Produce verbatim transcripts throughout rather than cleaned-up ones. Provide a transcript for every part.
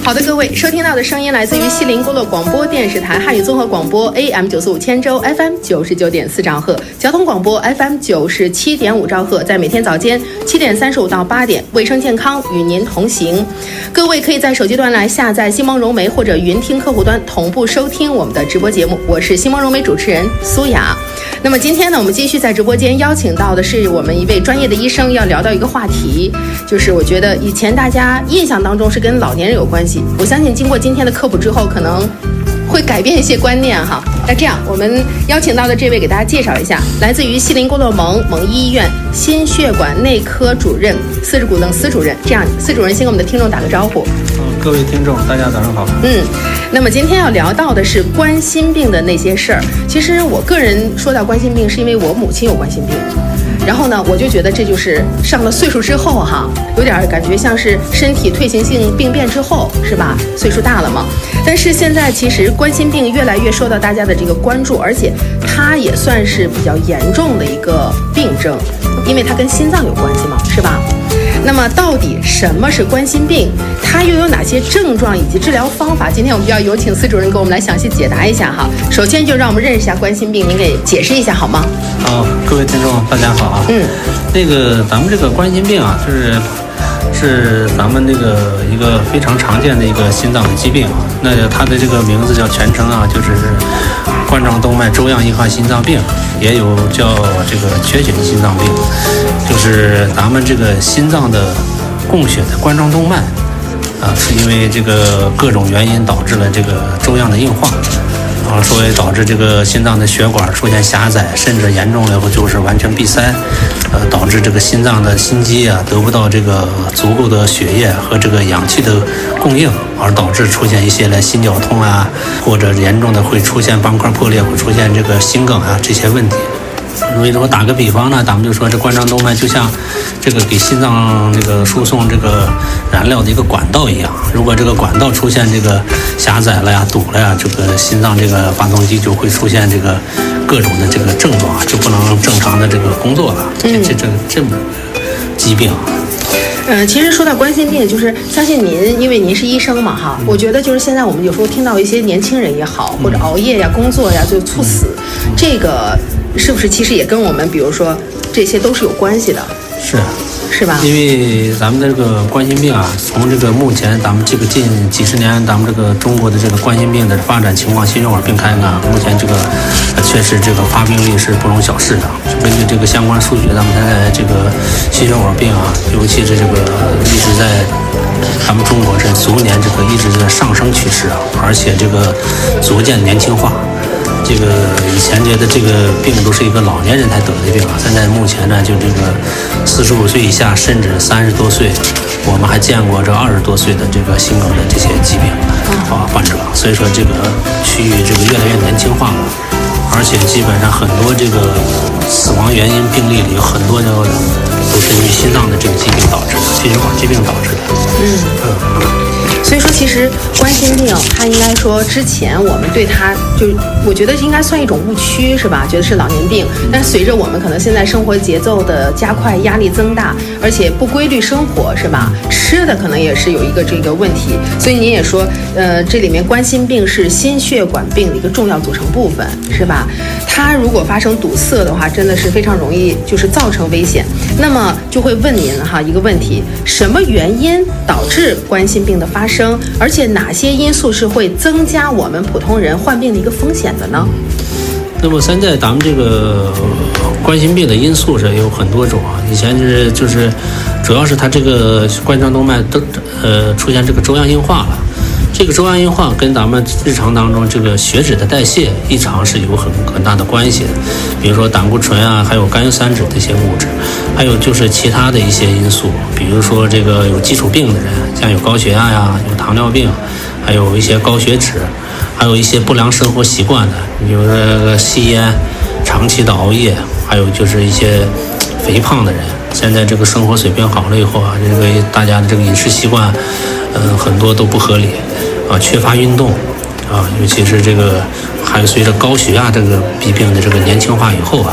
好的，各位收听到的声音来自于西林部落广播电视台汉语综合广播 A M 九四五千州 F M 九十九点四兆赫，交通广播 F M 九十七点五兆赫，在每天早间七点三十五到八点，卫生健康与您同行。各位可以在手机端来下载西蒙融媒或者云听客户端同步收听我们的直播节目。我是西蒙融媒主持人苏雅。那么今天呢，我们继续在直播间邀请到的是我们一位专业的医生，要聊到一个话题，就是我觉得以前大家印象当中是跟老年人有关系，我相信经过今天的科普之后，可能会改变一些观念哈。那这样，我们邀请到的这位给大家介绍一下，来自于西林郭勒盟盟医院心血管内科主任司古登司主任。这样，司主任先给我们的听众打个招呼。 嗯，各位听众，大家早上好。 嗯，那么今天要聊到的是冠心病的那些事儿。其实我个人说到冠心病，是因为我母亲有冠心病。然后呢，我就觉得这就是上了岁数之后哈，有点感觉像是身体退行性病变之后，是吧？岁数大了嘛。但是现在其实冠心病越来越受到大家的这个关注，而且它也算是比较严重的一个病症，因为它跟心脏有关系嘛，是吧？那么到底什么是冠心病？它又有哪些症状以及治疗方法？今天我们就要有请司主任给我们来详细解答一下哈。首先就让我们认识一下冠心病，您给解释一下好吗？ 好，各位听众大家好啊。 嗯， 那个咱们这个冠心病啊，就是是咱们这个一个非常常见的一个心脏的疾病啊。那它的这个名字叫全称啊，就是冠状动脉粥样硬化心脏病，也有叫这个缺血心脏病，就是咱们这个心脏的供血的冠状动脉啊，是因为这个各种原因导致了这个粥样的硬化。啊，所以导致这个心脏的血管出现狭窄，甚至严重了以后就是完全闭塞，呃，导致这个心脏的心肌啊得不到这个足够的血液和这个氧气的供应，而导致出现一些的心绞痛啊，或者严重的会出现斑块破裂，会出现这个心梗啊这些问题。所以说打个比方呢，咱们就说这冠状动脉就像这个给心脏这个输送这个燃料的一个管道一样，如果这个管道出现这个狭窄了呀、堵了呀，这个心脏这个发动机就会出现这个各种的这个症状，就不能正常的这个工作了。这这这这么疾病。 嗯，其实说到冠心病，就是相信您，因为您是医生嘛哈，我觉得就是现在我们有时候听到一些年轻人也好，或者熬夜呀、工作呀就猝死，这个是不是其实也跟我们比如说这些都是有关系的？ 是。 是吧？ 因为咱们的这个冠心病啊，从这个目前咱们这个近几十年，咱们这个中国的这个冠心病的发展情况，心血管病开呢，目前这个呃确实这个发病率是不容小视的。根据这个相关数据，咱们现在这个心血管病啊，尤其是这个一直在咱们中国这逐年这个一直在上升趋势啊，而且这个逐渐年轻化。这个以前觉得这个病都是一个老年人才得的病啊，现在目前呢，就这个四十五岁以下，甚至三十多岁，我们还见过这二十多岁的这个心梗的这些疾病啊患者，所以说这个区域这个越来越年轻化了，而且基本上很多这个死亡原因病例里有很多的都是因为心脏的这个疾病导致的，心血管疾病导致的。 嗯嗯。所以说，其实冠心病，它应该说之前我们对它就，我觉得应该算一种误区，是吧？觉得是老年病。但随着我们可能现在生活节奏的加快，压力增大，而且不规律生活，是吧？吃的可能也是有一个这个问题。所以您也说，呃，这里面冠心病是心血管病的一个重要组成部分，是吧？它如果发生堵塞的话，真的是非常容易就是造成危险。那么就会问您哈一个问题：什么原因导致冠心病的发生？而且哪些因素是会增加我们普通人患病的一个风险的呢？ 那么现在咱们这个冠心病的因素是有很多种啊，以前是就是主要是它这个冠状动脉都呃出现这个粥样硬化了。这个粥样硬化跟咱们日常当中这个血脂的代谢异常是有很很大的关系的，比如说胆固醇啊，还有甘油三酯这些物质，还有就是其他的一些因素，比如说这个有基础病的人，像有高血压呀、有糖尿病，还有一些高血脂，还有一些不良生活习惯的，比如说吸烟、长期的熬夜，还有就是一些肥胖的人。现在这个生活水平好了以后啊，这个大家的这个饮食习惯，嗯，很多都不合理。啊，缺乏运动，啊，尤其是这个，还有随着高血压这个疾病的这个年轻化以后啊，这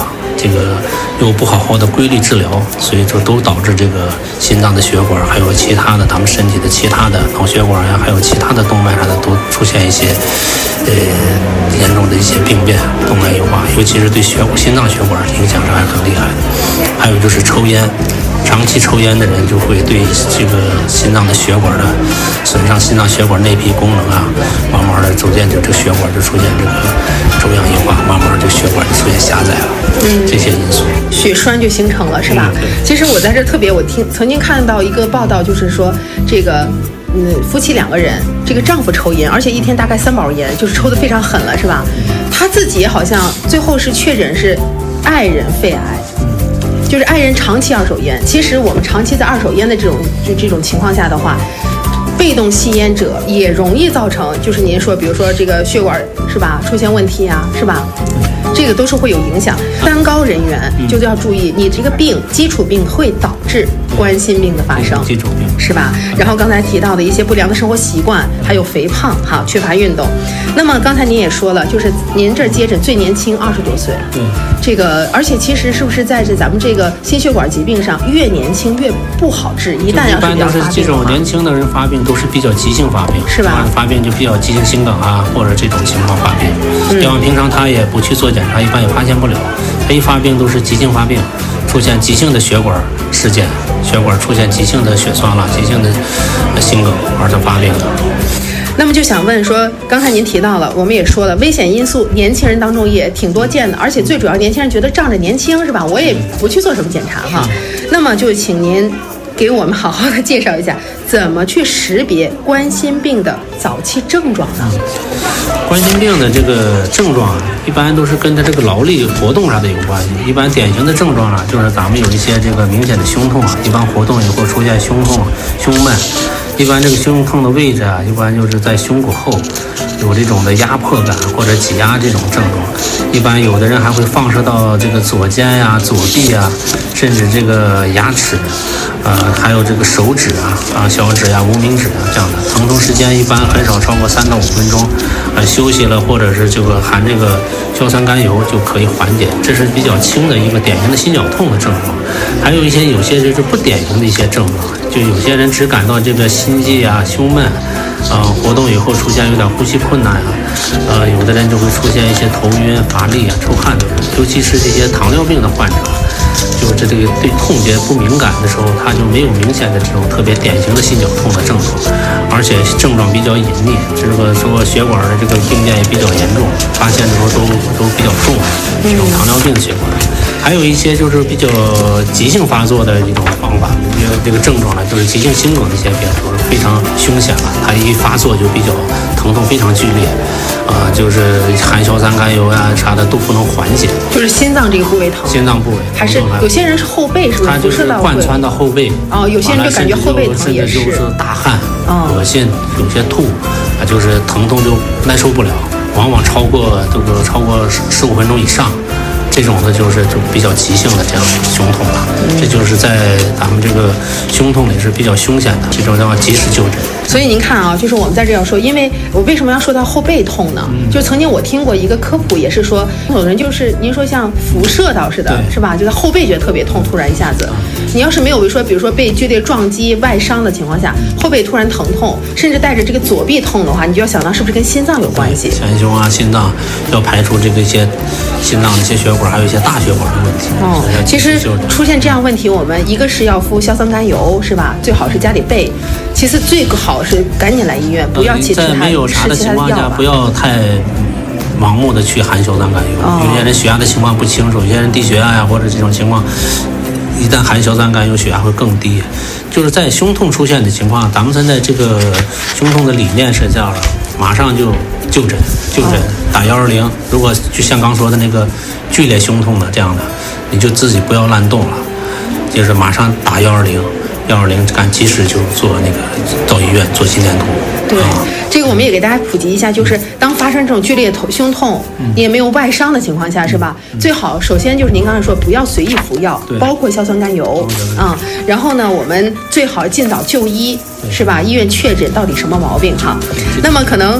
这个又不好好的规律治疗，所以就都导致这个心脏的血管还有其他的咱们身体的其他的脑血管呀，还有其他的动脉啥的都出现一些呃严重的一些病变，动脉硬化，尤其是对血心脏血管影响还是很厉害的。还有就是抽烟，长期抽烟的人就会对这个心脏的血管的损伤，心脏血管内皮功能啊，慢慢的逐渐就这血管就出现这个粥样硬化，慢慢这血管就出现狭窄了。嗯，这些因素， 血栓就形成了，是吧？ 嗯、 其实我在这特别，我听曾经看到一个报道，就是说这个。嗯，夫妻两个人，这个丈夫抽烟，而且一天大概三包烟，就是抽得非常狠了，是吧？他自己好像最后是确诊是爱人肺癌，就是爱人长期二手烟。其实我们长期在二手烟的这种就这种情况下的话，被动吸烟者也容易造成，就是您说，比如说这个血管是吧出现问题啊，是吧？这个都是会有影响。三高人员就要注意，你这个病基础病会导致冠心病的发生， 基础病是吧？然后刚才提到的一些不良的生活习惯，还有肥胖哈，缺乏运动。那么刚才您也说了，就是您这儿接诊最年轻二十多岁， 对， 这个而且其实是不是在这咱们这个心血管疾病上，越年轻越不好治，一旦要是要发病的话， 这种年轻的人发病都是比较急性发病， 是吧？ 发病就比较急性心梗啊，或者这种情况发病。嗯，要平常他也不去做检查，一般也发现不了。他一发病都是急性发病，出现急性的血管事件，血管出现急性的血栓了，急性的心梗而他发病的。 那么就想问说，刚才您提到了，我们也说了，危险因素年轻人当中也挺多见的，而且最主要年轻人觉得仗着年轻是吧，我也不去做什么检查哈。那么就请您给我们好好的介绍一下，怎么去识别冠心病的早期症状呢？ 冠心病的这个症状啊，一般都是跟他这个劳力活动啥的有关系。一般典型的症状啊，就是咱们有一些这个明显的胸痛啊，一般活动以后出现胸痛、胸闷。一般这个胸痛的位置啊，一般就是在胸骨后，有这种的压迫感或者挤压这种症状。一般有的人还会放射到这个左肩呀、左臂啊，甚至这个牙齿，呃，还有这个手指啊、啊小指呀、无名指啊这样的。疼痛时间一般很少超过三到五分钟，呃，休息了或者是这个含这个硝酸甘油就可以缓解。这是比较轻的一个典型的心绞痛的症状。还有一些有些就是不典型的一些症状，就有些人只感到这个心悸啊、胸闷，呃，活动以后出现有点呼吸困难啊，呃，有的人就会出现一些头晕、乏力啊、出汗的人，尤其是这些糖尿病的患者，就是这个对痛觉不敏感的时候，他就没有明显的这种特别典型的心绞痛的症状，而且症状比较隐匿，这个说血管的这个病变也比较严重，发现的时候都都比较重，这种糖尿病的血管。还有一些就是比较急性发作的一种方法，因为这个症状呢，就是急性心梗的一些病，就是非常凶险了。它一发作就比较疼痛非常剧烈，呃，就是含硝酸甘油呀、啊、啥的都不能缓解。 就是心脏这个部位疼， 心脏部位还是有些人是后背，是不是？ 它就是贯穿到后背。 哦，有些人就感觉后背疼也是。 甚至就是大汗、恶心，有些吐，啊，就是疼痛就耐受不了，往往超过这个超过十五分钟以上。这种的就是就比较急性的这样的胸痛了，嗯、这就是在咱们这个胸痛里是比较凶险的，这种要及时就诊。 所以您看啊，就是我们在这要说，因为我为什么要说到后背痛呢？嗯、就曾经我听过一个科普，也是说有人就是您说像辐射到似的，是吧？就在后背觉得特别痛，突然一下子，嗯、你要是没有说，比如说被剧烈撞击、外伤的情况下，后背突然疼痛，甚至带着这个左臂痛的话，你就要想到是不是跟心脏有关系？ 前胸啊，心脏要排除这个一些心脏的一些血管。还有一些大血管的问题。 哦，其实出现这样问题，我们一个是要敷硝酸甘油，是吧？最好是家里备。其次最好是赶紧来医院，不要其他在没有啥的情况下，不要太盲目的去含硝酸甘油。哦、有些人血压的情况不清楚，有些人低血压呀或者这种情况，一旦含硝酸甘油，血压会更低。就是在胸痛出现的情况，咱们现在这个胸痛的理念是这样的，马上就就诊，就诊。哦打幺二零，如果就像刚说的那个剧烈胸痛的这样的，你就自己不要乱动了，就是马上打幺二零，幺二零赶及时就做那个到医院做心电图。 对，啊、这个我们也给大家普及一下，就是当发生这种剧烈头胸痛，嗯、你也没有外伤的情况下，是吧？嗯、最好首先就是您刚才说不要随意服药，包括硝酸甘油啊、嗯。然后呢，我们最好尽早就医，是吧？医院确诊到底什么毛病哈。那么可能。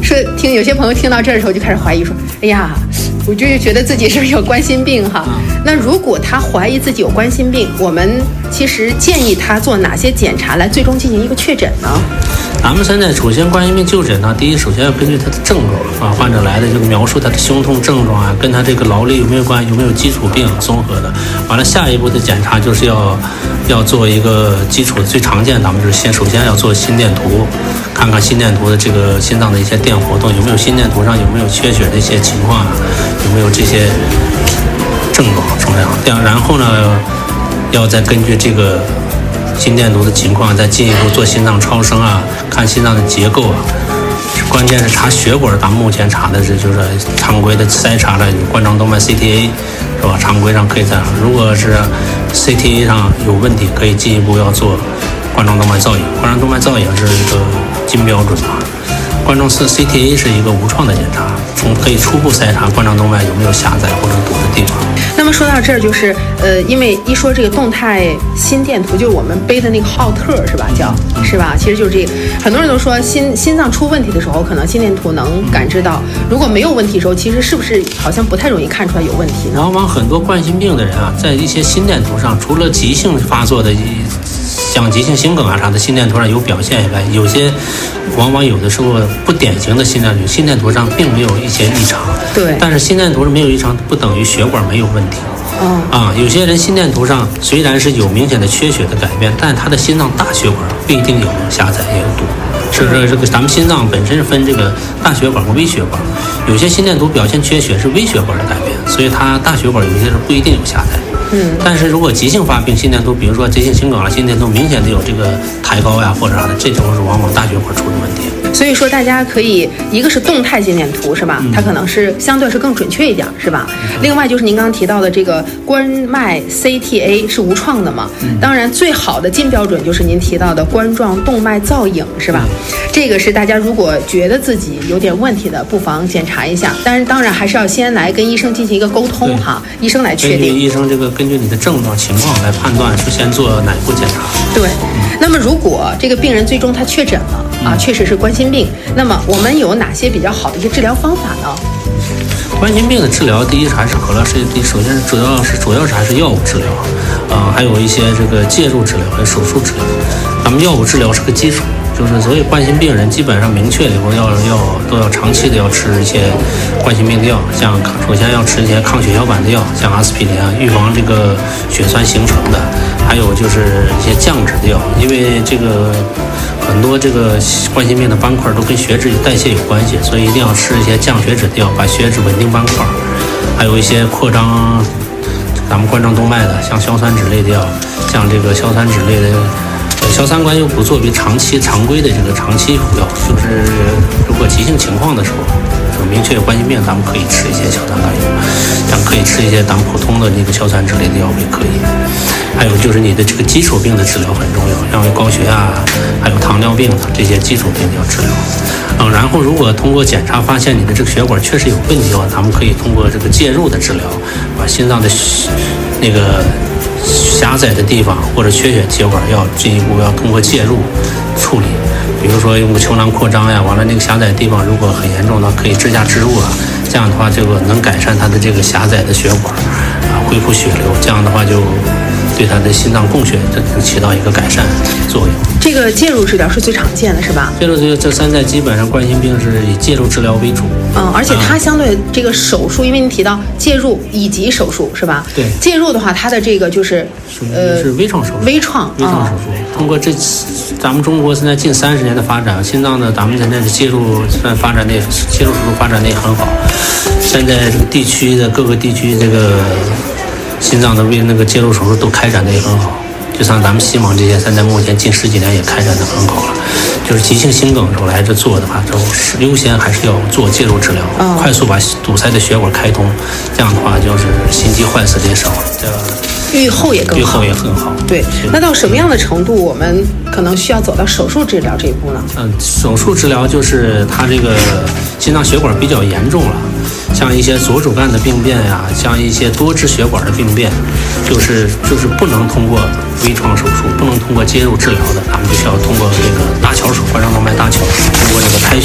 说听有些朋友听到这儿的时候就开始怀疑说，哎呀，我就觉得自己是不是有冠心病哈？那如果他怀疑自己有冠心病，我们其实建议他做哪些检查来最终进行一个确诊呢？ 咱们现在首先冠心病就诊呢，第一首先要根据他的症状啊，患者来的这个描述他的胸痛症状啊，跟他这个劳力有没有关系，有没有基础病综合的。完了下一步的检查就是要要做一个基础的最常见，咱们就是先首先要做心电图，看看心电图的这个心脏的一些电活动，有没有心电图上有没有缺血的一些情况啊，有没有这些症状重要。然后呢，要再根据这个心电图的情况，再进一步做心脏超声啊，看心脏的结构啊。关键是查血管，咱们目前查的是就是常规的筛查的冠状动脉 C T A， 是吧？常规上可以这样。如果是 C T A 上有问题，可以进一步要做冠状动脉造影。冠状动脉造影是一个金标准啊。冠状 C T A 是一个无创的检查，从可以初步筛查冠状动脉有没有狭窄或者堵的地方。 那么说到这儿，就是呃，因为一说这个动态心电图，就是我们背的那个浩特是吧？叫是吧？其实就是这个，很多人都说心心脏出问题的时候，可能心电图能感知到；如果没有问题的时候，其实是不是好像不太容易看出来有问题呢？ 往往很多冠心病的人啊，在一些心电图上，除了急性发作的，像急性心梗啊啥的，心电图上有表现以外，有些往往有的时候不典型的心电图，心电图上并没有一些异常。 对。但是心电图上没有异常，不等于血管没有问题。 嗯。 啊，有些人心电图上虽然是有明显的缺血的改变，但他的心脏大血管不一定有狭窄也有堵。是这这个咱们心脏本身是分这个大血管和微血管，有些心电图表现缺血是微血管的改变，所以它大血管有些时候不一定有狭窄。 嗯， 但是如果急性发病，心电图，比如说急性心梗了，心电图明显的有这个抬高呀或者啥的，这种是往往大血管出的问题。 所以说大家可以，一个是动态心电图是吧？它可能是相对是更准确一点是吧？另外就是您刚刚提到的这个冠脉 C T A 是无创的嘛？当然最好的金标准就是您提到的冠状动脉造影是吧？这个是大家如果觉得自己有点问题的，不妨检查一下。但是当然还是要先来跟医生进行一个沟通哈，医生来确定。 根据医生这个根据你的症状情况来判断，是先做哪一步检查。 对。那么如果这个病人最终他确诊了啊，确实是冠心病，那么我们有哪些比较好的一些治疗方法呢？ 冠心病的治疗，第一还是可乐是第，首先是主要是主要是还是药物治疗，呃，还有一些这个介入治疗和手术治疗。咱们药物治疗是个基础，就是所有冠心病人基本上明确以后要要都要长期的要吃一些冠心病的药，像首先要吃一些抗血小板的药，像阿司匹林啊，预防这个血栓形成的，还有就是一些降脂的药，因为这个很多这个冠心病的斑块都跟血脂代谢有关系，所以一定要吃一些降血脂的药，把血脂稳定斑块，还有一些扩张咱们冠状动脉的，像硝酸酯类的药，像这个硝酸酯类的。硝酸甘油唑作为长期常规的这个长期服药，就是如果急性情况的时候，就明确有冠心病，咱们可以吃一些硝酸甘油，像可以吃一些咱们普通的那个硝酸酯类的药物也可以。还有就是你的这个基础病的治疗很重要，像高血压、还有糖尿病这些基础病要治疗。嗯，然后如果通过检查发现你的这个血管确实有问题的话，咱们可以通过这个介入的治疗，把心脏的那个狭窄的地方或者缺血血管要进一步要通过介入处理，比如说用个球囊扩张呀，完了那个狭窄地方如果很严重的可以支架置入啊，这样的话这个能改善它的这个狭窄的血管啊，恢复血流，这样的话就对它的心脏供血能起到一个改善作用。 这个介入治疗是最常见的是吧？ 介入治疗这三代基本上冠心病是以介入治疗为主。 嗯，而且它相对这个手术，因为你提到介入以及手术是吧？ 对。 介入的话，它的这个就是呃是微创手术。 微创。 微创手术。哦、通过这咱们中国现在近三十年的发展，心脏的咱们现在的介入算发展的介入手术发展的也很好。现在这个地区的各个地区这个心脏的为那个介入手术都开展的也很好。就像咱们西蒙这些，现在目前近十几年也开展的很好了。就是急性心梗时候来这做的话，就优先还是要做介入治疗，哦、快速把堵塞的血管开通，这样的话就是心肌坏死的也少了，这样预后也更好， 预后也很好。 对，那到什么样的程度，我们可能需要走到手术治疗这一步呢？ 嗯，手术治疗就是它这个心脏血管比较严重了。像一些左主干的病变呀，像一些多支血管的病变，就是就是不能通过微创手术，不能通过介入治疗的，咱们就需要通过这个搭桥手，冠状动脉搭桥，通过这个开胸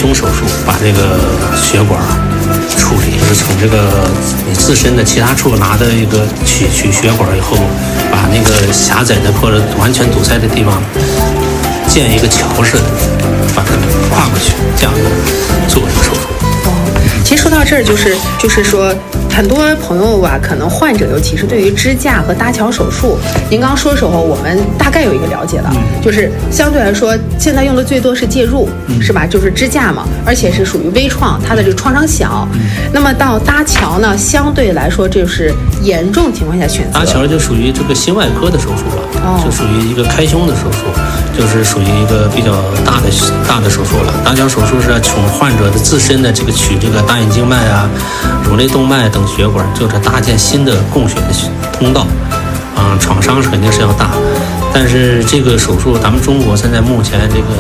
胸手术，把这个血管处理，就是从这个你自身的其他处拿的一个取取血管以后，把那个狭窄的或者完全堵塞的地方建一个桥似的，把它跨过去，这样做这个手术。 其实说到这儿，就是就是说，很多朋友啊，可能患者尤其是对于支架和搭桥手术，您刚刚说的时候，我们大概有一个了解了，嗯、就是相对来说，现在用的最多是介入，嗯、是吧？就是支架嘛，而且是属于微创，它的这个创伤小。嗯、那么到搭桥呢，相对来说就是严重情况下选择。 搭桥就属于这个心外科的手术了，哦、就属于一个开胸的手术，就是属于一个比较大的大的手术了。搭桥手术是从患者的自身的这个取这个大眼静脉啊、乳内动脉等血管，就是搭建新的供血的通道，啊、嗯，创伤是肯定是要大，但是这个手术咱们中国现在目前这个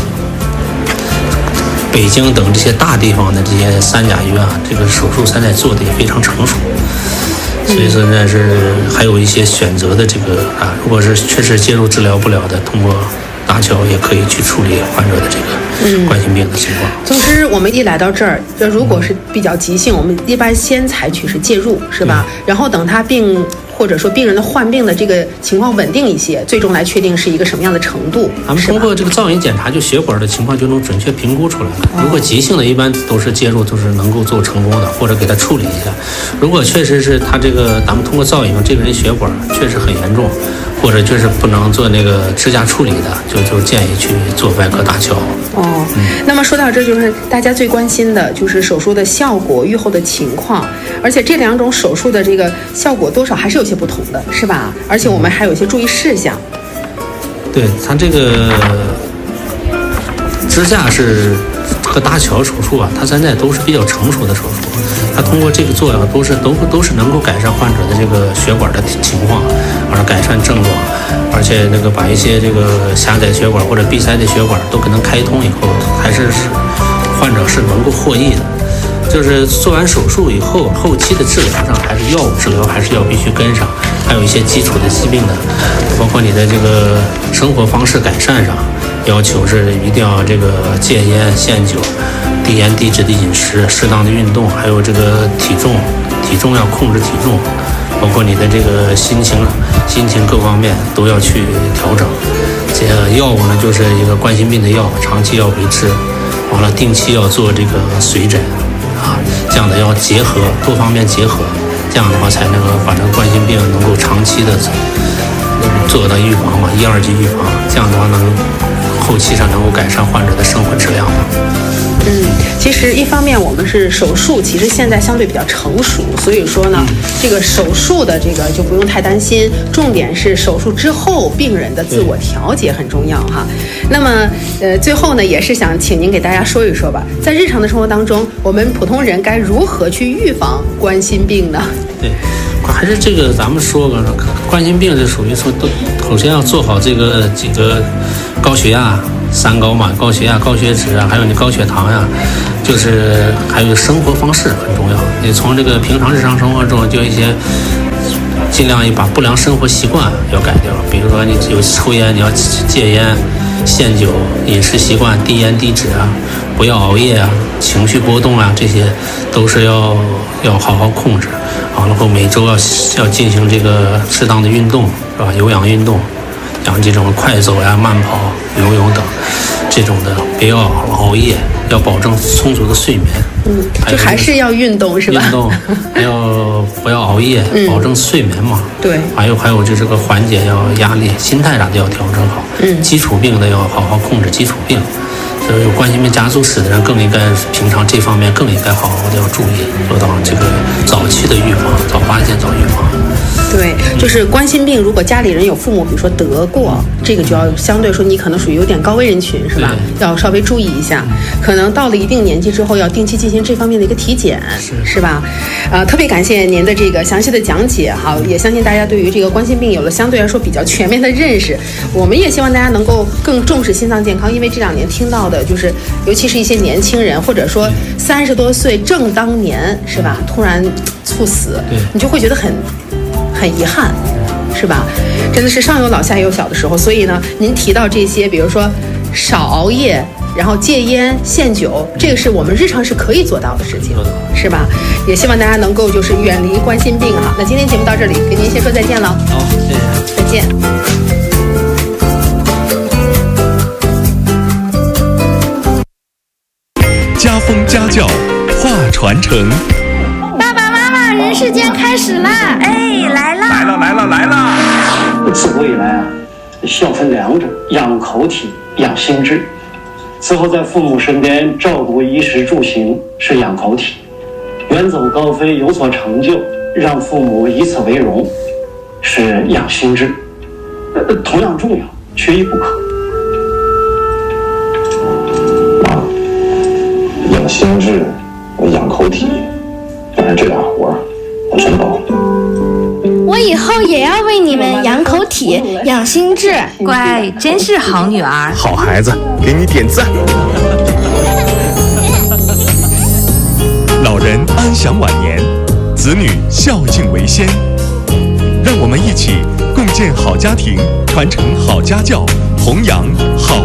北京等这些大地方的这些三甲医院啊，这个手术现在做的也非常成熟，所以现在是还有一些选择的这个啊，如果是确实介入治疗不了的，通过搭桥也可以去处理患者的这个冠心病的情况。 嗯、总之，我们一来到这儿，就如果是比较急性，我们一般先采取是介入，是吧？嗯、然后等他病或者说病人的患病的这个情况稳定一些，最终来确定是一个什么样的程度。 咱们通过这个造影检查，就血管的情况就能准确评估出来了。哦、如果急性的，一般都是介入，都是能够做成功的，或者给他处理一下。如果确实是他这个，咱们通过造影，这个人血管确实很严重，或者就是不能做那个支架处理的，就就建议去做外科搭桥。 哦，嗯、那么说到这，就是大家最关心的就是手术的效果、预后的情况，而且这两种手术的这个效果多少还是有些不同的，是吧？而且我们还有一些注意事项。 对，它这个支架是和搭桥手术啊，它现在都是比较成熟的手术，它通过这个做呀，都是都都是能够改善患者的这个血管的情况，而改善症状，而且那个把一些这个狭窄血管或者闭塞的血管都给能开通以后，还是患者是能够获益的。就是做完手术以后，后期的治疗上还是药物治疗还是要必须跟上，还有一些基础的疾病的，包括你的这个生活方式改善上，要求是一定要这个戒烟限酒，低盐低脂的饮食，适当的运动，还有这个体重，体重要控制体重，包括你的这个心情，心情各方面都要去调整。这个药物呢，就是一个冠心病的药，长期要维持，完了定期要做这个随诊。啊，这样的要结合多方面结合，这样的话才能够把这个冠心病能够长期的做到预防嘛，一二级预防，这样的话能后期上能够改善患者的生活质量嘛。 嗯，其实一方面我们是手术，其实现在相对比较成熟，所以说呢，嗯、这个手术的这个就不用太担心。重点是手术之后病人的自我调节很重要哈。那么呃，最后呢，也是想请您给大家说一说吧，在日常的生活当中，我们普通人该如何去预防冠心病呢？ 对，还是这个咱们说个冠心病是属于说都首先要做好这个几个高血压。三高嘛，高血压、高血脂啊，还有你高血糖呀、啊，就是还有生活方式很重要。你从这个平常日常生活中就一些，尽量把不良生活习惯要改掉。比如说你有抽烟，你要戒烟、限酒，饮食习惯低盐低脂啊，不要熬夜啊，情绪波动啊，这些都是要要好好控制。完了后每周要要进行这个适当的运动，是吧？有氧运动。像这种快走呀、慢跑、游泳等，这种的不要熬夜，要保证充足的睡眠。 嗯，就还是要运动是吧？ 运动还要不要熬夜，嗯、保证睡眠嘛。 对。 还有还有就这个缓解要压力，心态啥的要调整好。嗯。基础病的要好好控制基础病，就是有冠心病家族史的人更应该平常这方面更应该好好的要注意，做到这个早期的预防，早发现早预防。 对，就是冠心病，如果家里人有父母，比如说得过，这个就要相对说你可能属于有点高危人群，是吧？要稍微注意一下，可能到了一定年纪之后，要定期进行这方面的一个体检，是, 是吧？呃，特别感谢您的这个详细的讲解，好，也相信大家对于这个冠心病有了相对来说比较全面的认识。我们也希望大家能够更重视心脏健康，因为这两年听到的就是，尤其是一些年轻人，或者说三十多岁正当年，是吧？突然猝死，你就会觉得很。很遗憾，是吧？真的是上有老下有小的时候，所以呢，您提到这些，比如说少熬夜，然后戒烟限酒，这个是我们日常是可以做到的事情，是吧？也希望大家能够就是远离冠心病哈。那今天节目到这里，给您先说再见了。 好，谢谢， 再见。 家风家教话传承。 爸爸妈妈，人世间开始啦！哎，来啦！ 来了来了来了！ 自古以来啊，孝分两者，养口体，养心智。伺候在父母身边，照顾衣食住行是养口体；远走高飞，有所成就，让父母以此为荣，是养心智。呃，同样重要，缺一不可。 妈，养心智，养口体，当然这俩活儿我全包了。 我以后也要为你们养口体，养心智。 乖，真是好女儿， 好孩子，给你点赞。 老人安享晚年，子女孝敬为先。让我们一起共建好家庭，传承好家教，弘扬好